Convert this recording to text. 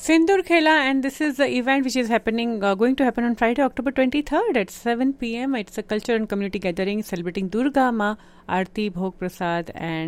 Sindur Khela, and this is the event which is going to happen on Friday, October 23rd at 7 p.m. It's a culture and community gathering celebrating Durga Ma, Aarti, Bhog Prasad, and